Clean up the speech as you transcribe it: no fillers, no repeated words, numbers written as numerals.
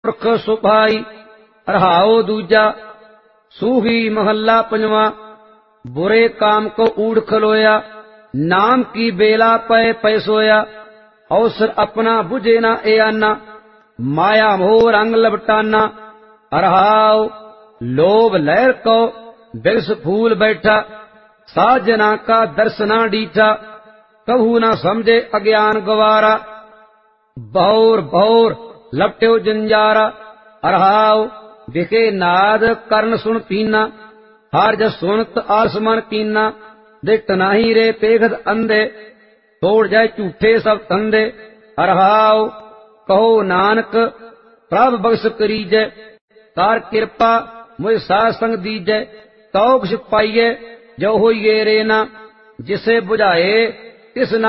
पुरख सुभाई। रहाओ दूजा। सूही महला पंजवा। बुरे काम को ऊड़ खलोया, नाम की बेला पै पैसोया। अवसर अपना बुझे ना ए आना, माया मोह रंग लपटाना। रहाओ लोभ लहर को बिरस फूल बैठा, साजना का दर्शना डीठा। कभू ना समझे अज्ञान गवारा, बौर बौर लपट्यो जंजारा। रहाओ दिखे नाद कर्ण सुन पीना, हार जस सुनत आसमान कीना। दिट नाही रे पेघद अंधे, तोड़ जाए झूठे सब धंधे। रहाओ कहो नानक प्रभ बख्श करीजै, तार कृपा मुझ साध संग दीजै। तो कुछ पाइये जो होइए रे ना, जिसे बुझाए तिस ना